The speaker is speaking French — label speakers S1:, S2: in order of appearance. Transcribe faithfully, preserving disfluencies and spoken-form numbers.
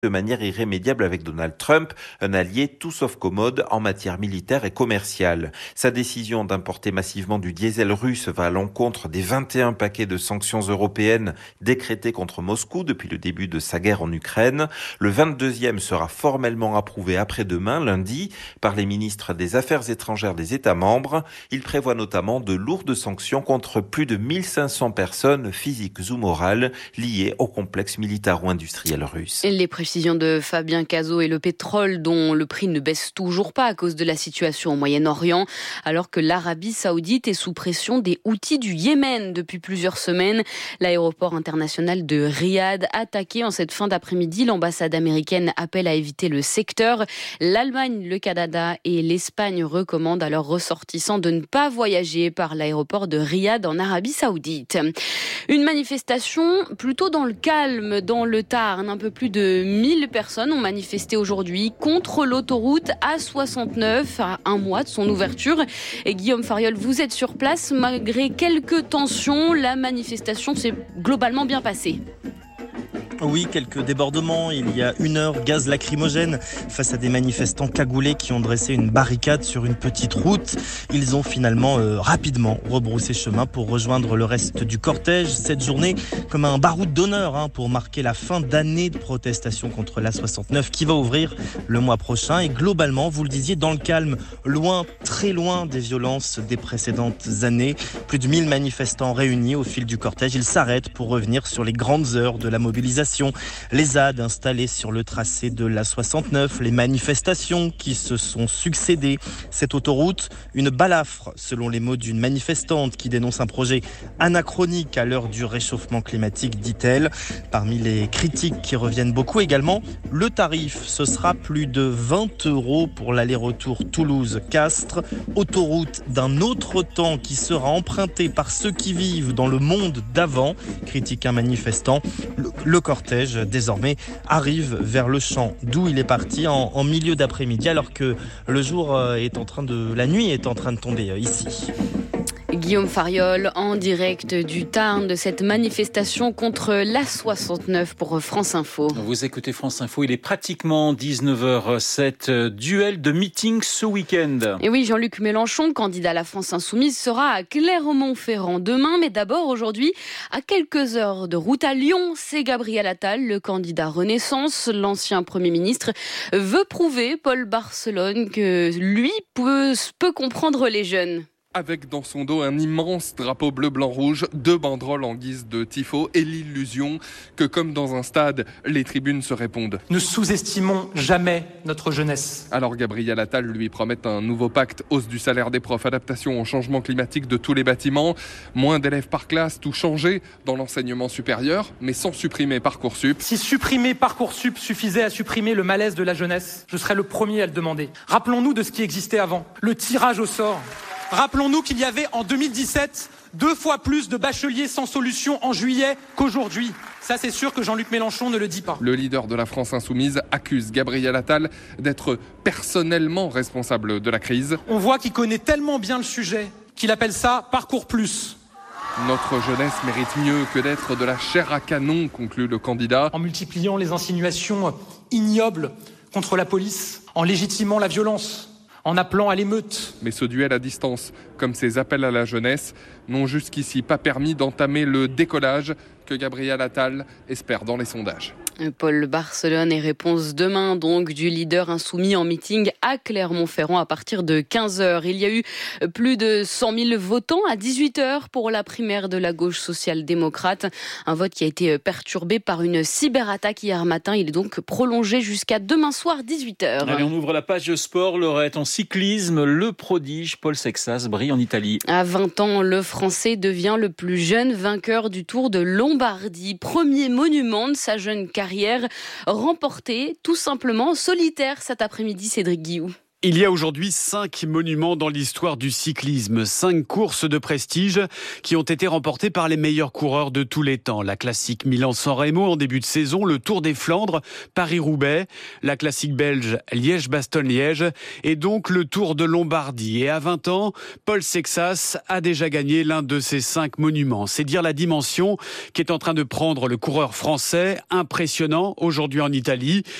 S1: de manière irrémédiable avec Donald Trump, un allié tout sauf commode en matière militaire et commerciale. Sa décision d'importer massivement du diesel russe va à l'encontre des vingt et un paquets de sanctions européennes décrétés contre Moscou depuis le début de sa guerre en Ukraine. Le vingt-deuxième sera formellement approuvé après-demain, lundi, par les ministres des Affaires étrangères des États membres. Il prévoit notamment de lourdes sanctions contre plus de mille cinq cents personnes physiques ou morales liées au complexe militaro-industriel russe.
S2: Les précisions de Fabien Cazot et le pétrole dont le prix ne baisse toujours pas à cause de la situation au Moyen-Orient, alors que l'Arabie Saoudite est sous pression des Houthis du Yémen depuis plusieurs semaines. L'aéroport international de Riyad attaqué en cette fin d'après-midi. L'ambassade américaine appelle à éviter le secteur. L'Allemagne, le Canada et l'Espagne recommandent à leurs ressortissants de ne pas voyager par l'aéroport de Riyad en Arabie Saoudite. Une manifestation plutôt dans le calme dans le Tarn. Un peu plus de mille personnes ont manifesté aujourd'hui contre l'autoroute A soixante-neuf à un mois de son ouverture. Et Guillaume Fariol, vous êtes sur place. Malgré quelques tensions, la manifestation s'est globalement bien passée.
S3: Oui, quelques débordements. Il y a une heure, gaz lacrymogène face à des manifestants cagoulés qui ont dressé une barricade sur une petite route. Ils ont finalement euh, rapidement rebroussé chemin pour rejoindre le reste du cortège. Cette journée comme un baroud d'honneur hein, pour marquer la fin d'année de protestation contre l'A soixante-neuf qui va ouvrir le mois prochain. Et globalement, vous le disiez, dans le calme, loin, très loin des violences des précédentes années. Plus de mille manifestants réunis au fil du cortège. Ils s'arrêtent pour revenir sur les grandes heures de la mobilisation. Les Z A D installés sur le tracé de l'A soixante-neuf, les manifestations qui se sont succédées. Cette autoroute, une balafre, selon les mots d'une manifestante qui dénonce un projet anachronique à l'heure du réchauffement climatique, dit-elle. Parmi les critiques qui reviennent beaucoup également, le tarif, ce sera plus de vingt euros pour l'aller-retour Toulouse-Castres. Autoroute d'un autre temps qui sera empruntée par ceux qui vivent dans le monde d'avant, critique un manifestant. Le, le cortège désormais arrive vers le champ d'où il est parti en, en milieu d'après-midi alors que le jour est en train de, la nuit est en train de tomber ici.
S2: Guillaume Fariol en direct du Tarn de cette manifestation contre l'A soixante-neuf pour France Info.
S4: Vous écoutez France Info, il est pratiquement dix-neuf heures sept. Duel de meeting ce week-end.
S2: Et oui, Jean-Luc Mélenchon, candidat à la France Insoumise, sera à Clermont-Ferrand demain. Mais d'abord, aujourd'hui, à quelques heures de route à Lyon, c'est Gabriel Attal, le candidat Renaissance. L'ancien Premier ministre veut prouver, Paul Barcelone, que lui peut, peut comprendre les jeunes.
S5: Avec dans son dos un immense drapeau bleu-blanc-rouge, deux banderoles en guise de tifo et l'illusion que comme dans un stade, les tribunes se répondent.
S6: Ne sous-estimons jamais notre jeunesse.
S5: Alors Gabriel Attal lui promet un nouveau pacte, hausse du salaire des profs, adaptation au changement climatique de tous les bâtiments, moins d'élèves par classe, tout changer dans l'enseignement supérieur, mais sans supprimer Parcoursup.
S6: Si supprimer Parcoursup suffisait à supprimer le malaise de la jeunesse, je serais le premier à le demander. Rappelons-nous de ce qui existait avant, le tirage au sort. Rappelons-nous qu'il y avait en deux mille dix-sept deux fois plus de bacheliers sans solution en juillet qu'aujourd'hui. Ça, c'est sûr que Jean-Luc Mélenchon ne le dit pas.
S5: Le leader de la France Insoumise accuse Gabriel Attal d'être personnellement responsable de la crise.
S6: On voit qu'il connaît tellement bien le sujet qu'il appelle ça Parcours Plus.
S5: Notre jeunesse mérite mieux que d'être de la chair à canon, conclut le candidat.
S6: En multipliant les insinuations ignobles contre la police, en légitimant la violence, en appelant à l'émeute.
S5: Mais ce duel à distance, comme ces appels à la jeunesse, n'ont jusqu'ici pas permis d'entamer le décollage que Gabriel Attal espère dans les sondages.
S2: Paul Barcelone et réponse demain donc du leader insoumis en meeting à Clermont-Ferrand à partir de quinze heures. Il y a eu plus de cent mille votants à dix-huit heures pour la primaire de la gauche social-démocrate. Un vote qui a été perturbé par une cyberattaque hier matin. Il est donc prolongé jusqu'à demain soir dix-huit heures.
S4: Allez, on ouvre la page sport. Laurette, en cyclisme, le prodige Paul Sexas brille en Italie.
S2: À vingt ans, le Français devient le plus jeune vainqueur du Tour de Lombardie. Premier monument de sa jeune carrière. Remporté tout simplement en solitaire cet après-midi, Cédric Guillou.
S7: Il y a aujourd'hui cinq monuments dans l'histoire du cyclisme, cinq courses de prestige qui ont été remportées par les meilleurs coureurs de tous les temps. La classique Milan-San Remo en début de saison, le Tour des Flandres, Paris-Roubaix, la classique belge Liège-Bastogne-Liège et donc le Tour de Lombardie. Et à vingt ans, Paul Sexas a déjà gagné l'un de ces cinq monuments. C'est dire la dimension qu'est en train de prendre le coureur français, impressionnant aujourd'hui en Italie.